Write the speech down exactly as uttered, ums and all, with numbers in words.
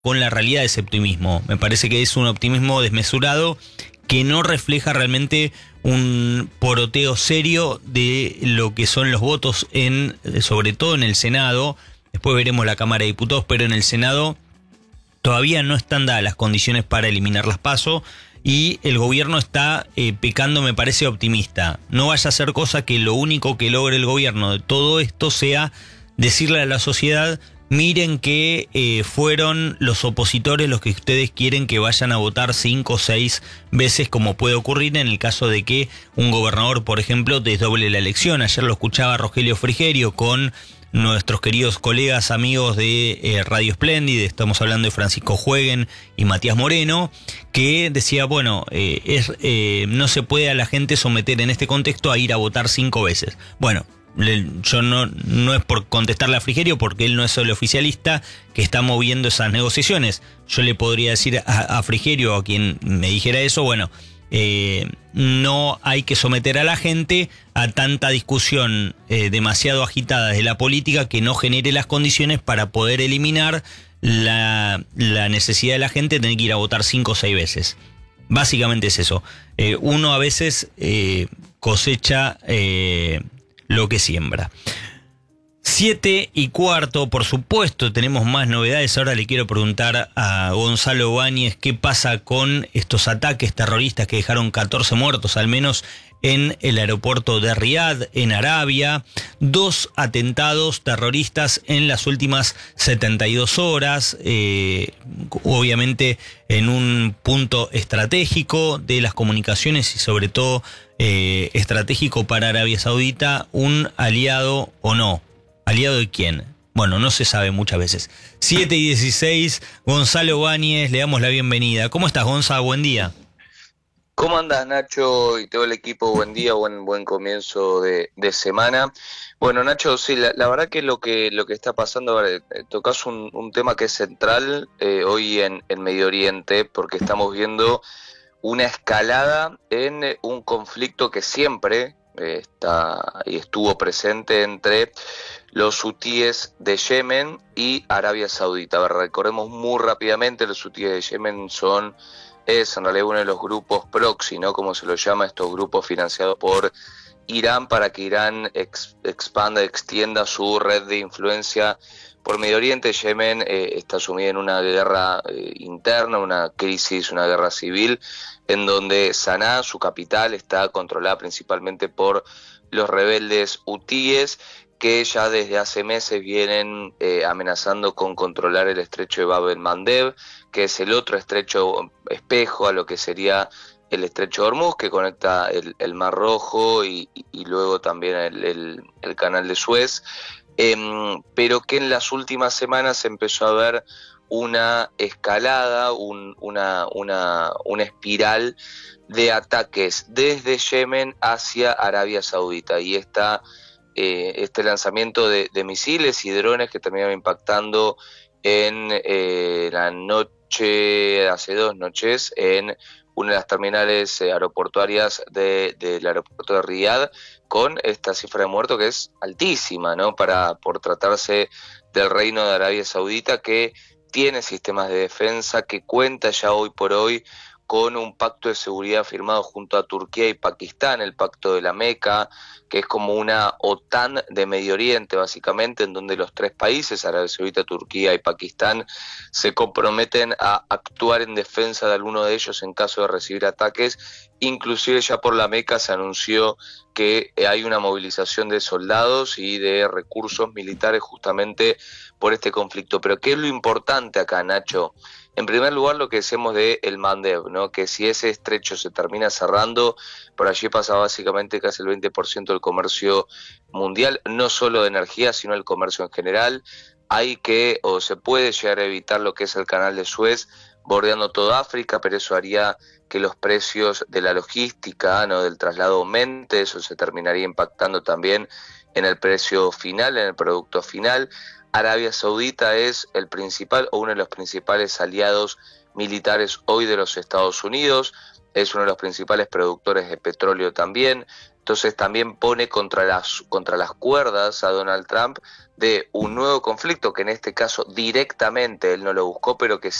con la realidad de ese optimismo. Me parece que es un optimismo desmesurado que no refleja realmente un poroteo serio de lo que son los votos, en, sobre todo en el Senado. Después veremos la Cámara de Diputados, pero en el Senado todavía no están dadas las condiciones para eliminar las PASO y el gobierno está eh, pecando, me parece, optimista. No vaya a ser cosa que lo único que logre el gobierno de todo esto sea decirle a la sociedad: miren que eh, fueron los opositores los que ustedes quieren que vayan a votar cinco o seis veces, como puede ocurrir en el caso de que un gobernador, por ejemplo, desdoble la elección. Ayer lo escuchaba Rogelio Frigerio con nuestros queridos colegas, amigos de eh, Radio Splendid, estamos hablando de Francisco Jueguen y Matías Moreno, que decía, bueno, eh, es, eh, no se puede a la gente someter en este contexto a ir a votar cinco veces. Bueno, yo no, no es por contestarle a Frigerio, porque él no es el oficialista que está moviendo esas negociaciones. Yo le podría decir a, a Frigerio, a quien me dijera eso, bueno, eh, no hay que someter a la gente a tanta discusión eh, demasiado agitada de la política que no genere las condiciones para poder eliminar la, la necesidad de la gente de tener que ir a votar cinco o seis veces. Básicamente es eso. Eh, uno a veces eh, cosecha eh, lo que siembra. Siete y cuarto, por supuesto, tenemos más novedades. Ahora le quiero preguntar a Gonzalo Báñez qué pasa con estos ataques terroristas que dejaron catorce muertos, al menos en el aeropuerto de Riad, en Arabia. Dos atentados terroristas en las últimas setenta y dos horas, eh, obviamente en un punto estratégico de las comunicaciones y sobre todo eh, estratégico para Arabia Saudita, un aliado o no. ¿Aliado de quién? Bueno, no se sabe muchas veces. siete y dieciséis, Gonzalo Báñez, le damos la bienvenida. ¿Cómo estás, Gonzalo? Buen día. ¿Cómo andás, Nacho, y todo el equipo? Buen día, buen buen comienzo de, de semana. Bueno, Nacho, sí, la, la verdad que lo que lo que está pasando, a ver, tocas un, un tema que es central eh, hoy en, en Medio Oriente, porque estamos viendo una escalada en un conflicto que siempre eh, está y estuvo presente entre los hutíes de Yemen y Arabia Saudita. A ver, recordemos muy rápidamente, los hutíes de Yemen son, es en realidad uno de los grupos proxy, ¿no? Como se los llama, estos grupos financiados por Irán para que Irán ex, expanda, extienda su red de influencia por Medio Oriente. Yemen eh, está sumida en una guerra eh, interna, una crisis, una guerra civil, en donde Sanaa, su capital, está controlada principalmente por los rebeldes hutíes, que ya desde hace meses vienen eh, amenazando con controlar el estrecho de Bab el-Mandeb, que es el otro estrecho espejo a lo que sería el estrecho de Hormuz, que conecta el, el Mar Rojo y, y luego también el, el, el canal de Suez, eh, pero que en las últimas semanas empezó a haber una escalada, un, una, una, una espiral de ataques desde Yemen hacia Arabia Saudita, y esta Eh, este lanzamiento de, de misiles y drones que terminaron impactando en eh, la noche, hace dos noches, en una de las terminales eh, aeroportuarias de, del aeropuerto de Riad, con esta cifra de muertos que es altísima, ¿no? Para, por tratarse del Reino de Arabia Saudita, que tiene sistemas de defensa, que cuenta ya hoy por hoy con un pacto de seguridad firmado junto a Turquía y Pakistán, el pacto de la Meca, que es como una OTAN de Medio Oriente, básicamente, en donde los tres países, Arabia Saudita, Turquía y Pakistán, se comprometen a actuar en defensa de alguno de ellos en caso de recibir ataques. Inclusive ya por la Meca se anunció que hay una movilización de soldados y de recursos militares justamente por este conflicto. Pero ¿qué es lo importante acá, Nacho? En primer lugar, lo que decimos de el Mandeb, ¿no? Que si ese estrecho se termina cerrando, por allí pasa básicamente casi el veinte por ciento del comercio mundial, no solo de energía, sino el comercio en general. Hay que, o se puede llegar a evitar lo que es el canal de Suez, bordeando toda África, pero eso haría que los precios de la logística, ¿no? Del traslado aumente, eso se terminaría impactando también en el precio final, en el producto final. Arabia Saudita es el principal o uno de los principales aliados militares hoy de los Estados Unidos, es uno de los principales productores de petróleo también, entonces también pone contra las, contra las cuerdas a Donald Trump de un nuevo conflicto que en este caso directamente él no lo buscó, pero que